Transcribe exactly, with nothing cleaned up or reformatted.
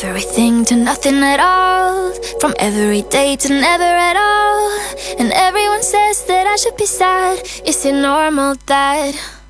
everything to nothing at all, from every day to never at all. And everyone says that I should be sad. Is it normal that